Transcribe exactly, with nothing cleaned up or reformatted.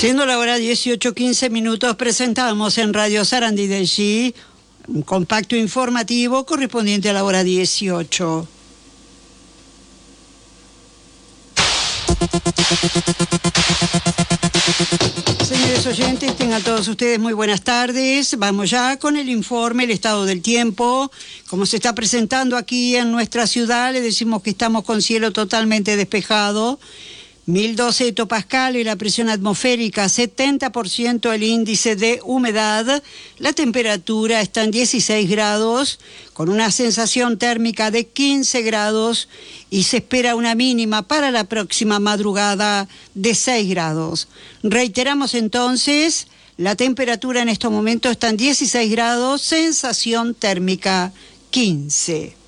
Siendo la hora dieciocho quince minutos, presentamos en Radio Sarandí del G un compacto informativo correspondiente a la hora dieciocho. Señores oyentes, tengan todos ustedes muy buenas tardes. Vamos ya con el informe, el estado del tiempo. Como se está presentando aquí en nuestra ciudad, le decimos que estamos con cielo totalmente despejado. mil doce hectopascales la presión atmosférica, setenta por ciento el índice de humedad, la temperatura está en dieciséis grados, con una sensación térmica de quince grados y se espera una mínima para la próxima madrugada de seis grados. Reiteramos entonces, la temperatura en estos momentos está en dieciséis grados, sensación térmica quince.